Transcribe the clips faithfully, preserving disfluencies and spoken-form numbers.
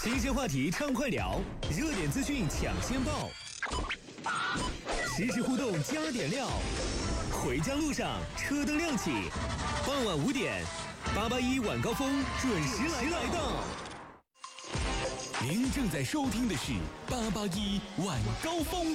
新鲜话题畅快聊，热点资讯抢先报，实时互动加点料。回家路上车灯亮起，傍晚五点，八八一晚高峰准时来来到。您正在收听的是八八一晚高峰。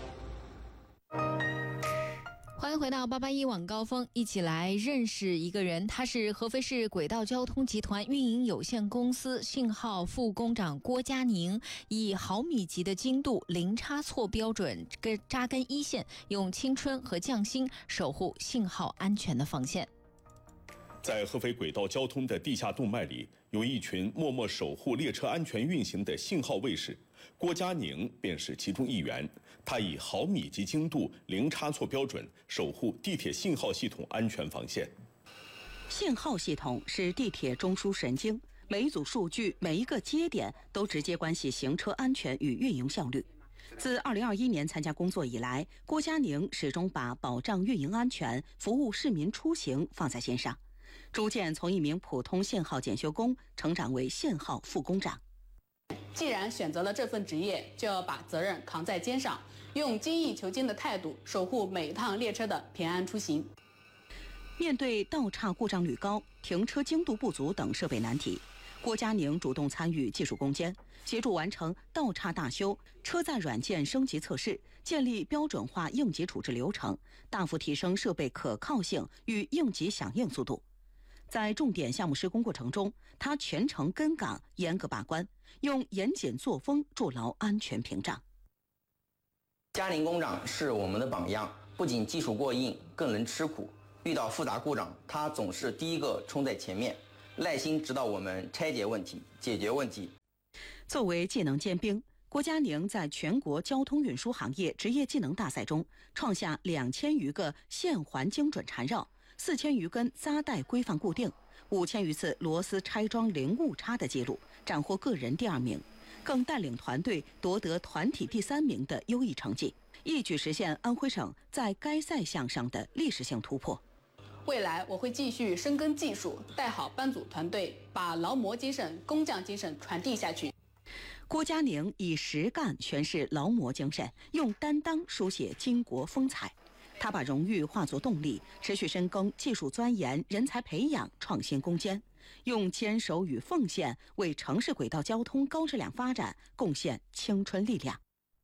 欢迎回到八八一晚高峰，一起来认识一个人，他是合肥市轨道交通集团运营有限公司信号副工长郭佳宁，以毫米级的精度、零差错标准跟扎根一线，用青春和匠心守护信号安全的防线。 在合肥轨道交通的地下动脉里，有一群默默守护列车安全运行的信号卫士，郭佳宁便是其中一员。他以毫米级精度、零差错标准守护地铁信号系统安全防线。 信号系统是地铁中枢神经，每一组数据、每一个节点都直接关系行车安全与运营效率。自二零二一年参加工作以来，郭佳宁始终把保障运营安全、服务市民出行放在心上，逐渐从一名普通信号检修工成长为信号副工长。 既然选择了这份职业，就要把责任扛在肩上，用精益求精的态度守护每一趟列车的平安出行。 面对道岔故障率高、停车精度不足等设备难题，郭佳宁主动参与技术攻坚，协助完成道岔大修、车载软件升级测试，建立标准化应急处置流程，大幅提升设备可靠性与应急响应速度。在重点项目施工过程中，他全程跟岗，严格把关，用严谨作风筑牢安全屏障。 佳宁工长是我们的榜样，不仅技术过硬，更能吃苦。遇到复杂故障，他总是第一个冲在前面，耐心指导我们拆解问题、解决问题。 作为技能尖兵，郭佳宁在全国交通运输行业职业技能大赛中创下两千余个线环精准缠绕、四千余根扎带规范固定、五千余次螺丝拆装零误差的记录，斩获个人第二名，更带领团队夺得团体第三名的优异成绩，一举实现安徽省在该赛项上的历史性突破。 未来我会继续深耕技术，带好班组团队，把劳模精神、工匠精神传递下去。 郭佳宁以实干诠释劳模精神，用担当书写巾帼风采。他把荣誉化作动力，持续深耕技术钻研、人才培养、创新攻坚，用坚守与奉献为城市轨道交通高质量发展贡献青春力量。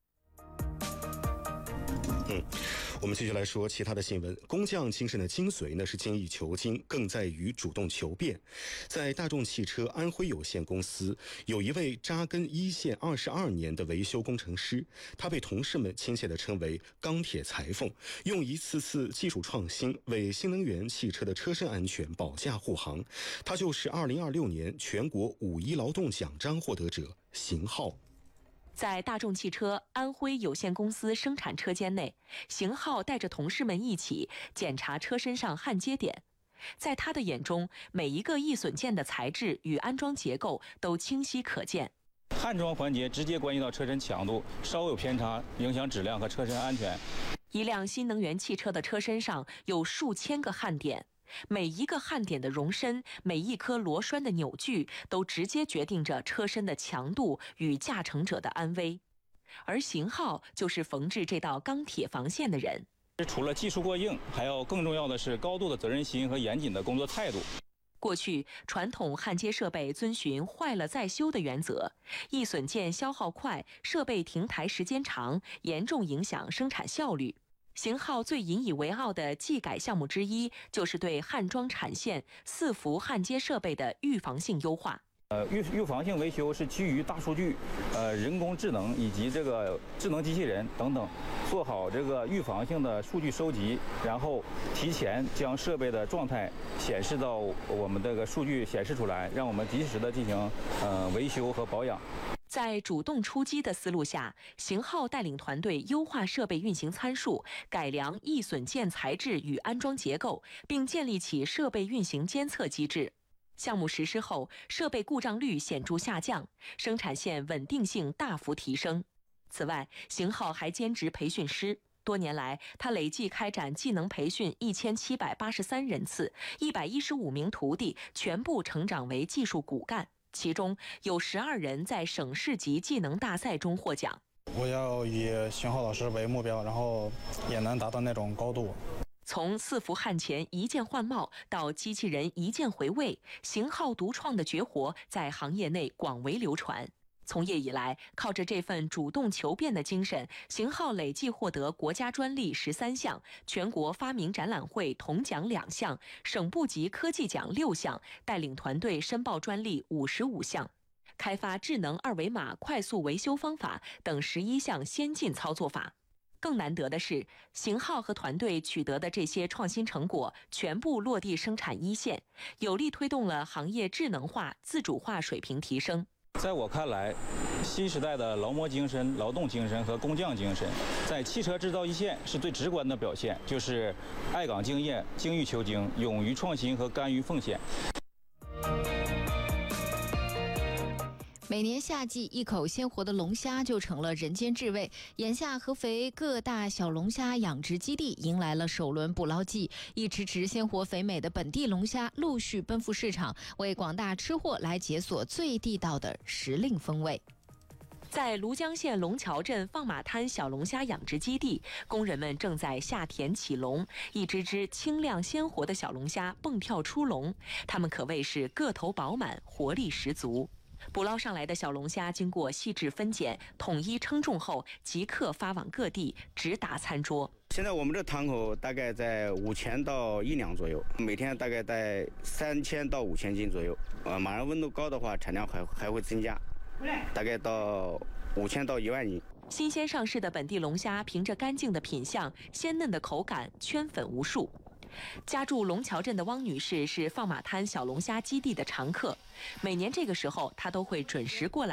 嗯，我们继续来说其他的新闻。工匠精神的精髓呢是精益求精，更在于主动求变。在大众汽车安徽有限公司，有一位扎根一线二十二年的维修工程师，他被同事们亲切地称为钢铁裁缝，用一次次技术创新为新能源汽车的车身安全保驾护航。他就是二零二六年全国五一劳动奖章获得者邢浩。 在大众汽车安徽有限公司生产车间内，邢浩带着同事们一起检查车身上焊接点。在他的眼中，每一个易损件的材质与安装结构都清晰可见。 焊装环节直接关系到车身强度，稍有偏差影响质量和车身安全。 一辆新能源汽车的车身上有数千个焊点，每一个焊点的容身，每一颗螺栓的扭矩，都直接决定着车身的强度与驾乘者的安危。而邢浩就是缝制这道钢铁防线的人。 除了技术过硬，还要更重要的是高度的责任心和严谨的工作态度。 过去传统焊接设备遵循坏了再修的原则，易损件消耗快，设备停台时间长，严重影响生产效率。邢浩最引以为傲的技改项目之一，就是对焊装产线、伺服焊接设备的预防性优化。 呃，预预防性维修是基于大数据、呃人工智能以及这个智能机器人等等，做好这个预防性的数据收集，然后提前将设备的状态显示到我们这个数据显示出来，让我们及时的进行呃维修和保养。 在主动出击的思路下，邢浩带领团队优化设备运行参数，改良易损件材质与安装结构，并建立起设备运行监测机制。项目实施后，设备故障率显著下降，生产线稳定性大幅提升。此外，邢浩还兼职培训师。多年来，他累计开展技能培训一千七百八十三人次，一百一十五名徒弟全部成长为技术骨干。 其中有十二人在省市级技能大赛中获奖。 我要以邢浩老师为目标，然后也能达到那种高度。 从四幅汉钱一键换帽到机器人一键回位，邢浩独创的绝活在行业内广为流传。从业以来，靠着这份主动求变的精神，邢浩累计获得国家专利十三项、全国发明展览会铜奖两项、省部级科技奖六项，带领团队申报专利五十五项，开发智能二维码快速维修方法等十一项先进操作法。更难得的是，邢浩和团队取得的这些创新成果全部落地生产一线，有力推动了行业智能化、自主化水平提升。 在我看来，新时代的劳模精神、劳动精神和工匠精神，在汽车制造一线是最直观的表现，就是爱岗敬业、精益求精、勇于创新和甘于奉献。 每年夏季，一口鲜活的龙虾就成了人间至味。眼下，合肥各大小龙虾养殖基地迎来了首轮捕捞季，一池池鲜活肥美的本地龙虾陆续奔赴市场，为广大吃货来解锁最地道的时令风味。 在庐江县龙桥镇放马滩小龙虾养殖基地，工人们正在下田起笼，一只只清亮鲜活的小龙虾蹦跳出笼，它们可谓是个头饱满，活力十足。捕捞上来的小龙虾经过细致分拣、统一称重后，即刻发往各地，直达餐桌。 现在我们这塘口大概在五千到一两左右，每天大概在三千到五千斤左右。呃，马上温度高的话，产量还还会增加，大概到五千到一万斤。 新鲜上市的本地龙虾，凭着干净的品相、鲜嫩的口感，圈粉无数。家住龙桥镇的汪女士是放马滩小龙虾基地的常客，每年这个时候她都会准时过来